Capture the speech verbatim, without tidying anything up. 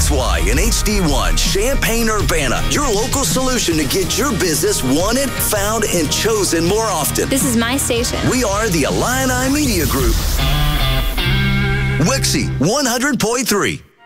X Y and H D one, Champaign-Urbana, your local solution to get your business wanted, found, and chosen more often. This is my station. We are the Illini Media Group. Wixie one hundred point three.